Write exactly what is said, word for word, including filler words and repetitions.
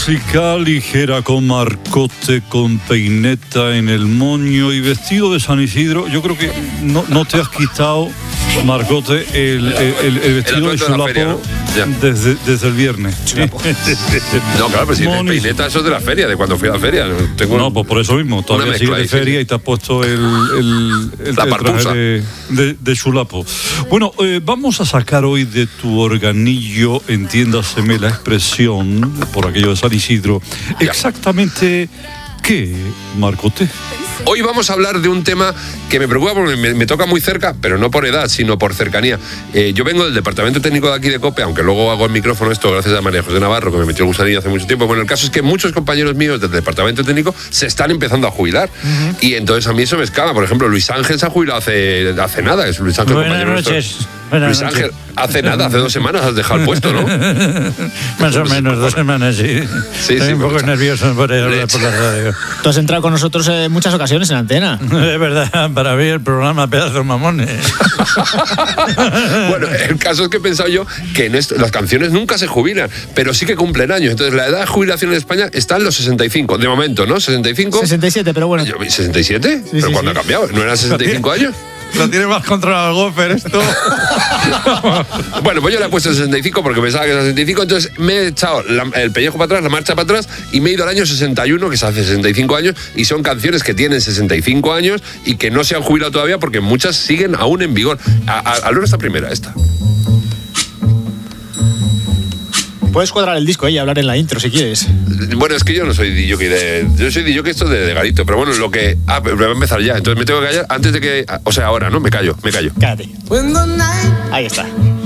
música ligera con Marcote, con peineta en el moño y vestido de San Isidro. Yo creo que no, no te has quitado, Marcote, el, el, el, el vestido el de chulapo de ¿no? desde, desde el viernes. No, claro, pero si el peineta eso es de la feria, de cuando fui a la feria. Tengo no, pues por eso mismo, todavía sigues de feria y te has puesto el, el, el, la el traje de, de, de chulapo. Bueno, eh, vamos a sacar hoy de tu organillo, entiéndaseme la expresión, por aquello de San Isidro, exactamente qué, Marcote. Hoy vamos a hablar de un tema que me preocupa porque me, me toca muy cerca, pero no por edad, sino por cercanía. Eh, yo vengo del departamento técnico de aquí de COPE, aunque luego hago el micrófono esto gracias a María José Navarro, que me metió el gusanillo hace mucho tiempo. Bueno, el caso es que muchos compañeros míos del departamento técnico se están empezando a jubilar. Uh-huh. Y entonces a mí eso me escama. Por ejemplo, Luis Ángel se ha jubilado hace, hace nada. Es Luis Ángel, Buenas noches. Nuestro. Buenas Luis noches. Ángel, hace nada, hace dos semanas has dejado el puesto, ¿no? Más o menos, dos semanas, sí. Sí, Estoy sí, un poco mucha. nervioso por hablar por la radio. Tú has entrado con nosotros en muchas ocasiones en antena. Es verdad, para ver el programa Pedazos Mamones. Bueno, el caso es que he pensado yo que en esto, las canciones nunca se jubilan, pero sí que cumplen años. Entonces la edad de jubilación en España está en los sesenta y cinco, de momento, ¿no? ¿sesenta y cinco? sesenta y siete, pero bueno. ¿sesenta y siete? Sí, ¿Pero sí, cuándo sí. ha cambiado? ¿No eran sesenta y cinco años? Lo tiene más controlado el Gopher esto. Bueno, pues yo le he puesto sesenta y cinco porque pensaba que era sesenta y cinco, entonces me he echado la, el pellejo para atrás, la marcha para atrás y me he ido al año sesenta y uno, que se hace sesenta y cinco años, y son canciones que tienen sesenta y cinco años y que no se han jubilado todavía porque muchas siguen aún en vigor. A, a, a esta primera, esta. Puedes cuadrar el disco eh, y hablar en la intro si quieres. Bueno, es que yo no soy D J de... Yo soy D J esto de, de Garito, pero bueno, lo que... Ah, pero voy a empezar ya, entonces me tengo que callar antes de que... O sea, ahora, ¿no? Me callo, me callo. Cállate. Ahí está.